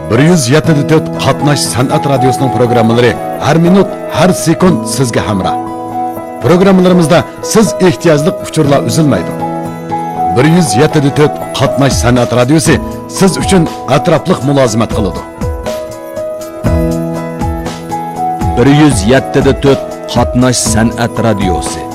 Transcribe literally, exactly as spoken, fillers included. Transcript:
bir yuz yetti nokta to'rt Qatnash san'at radiosining programmalari har minut, har sekund sizga hamroh. Programmalarimizda siz ehtiyojli uchurlar uzilmaydi. bir yuz yetti nokta to'rt Qatnash san'at radiosi siz uchun atrofliq mulozimat qiladi. bir yuz yetti nokta to'rt Qatnash san'at radiosi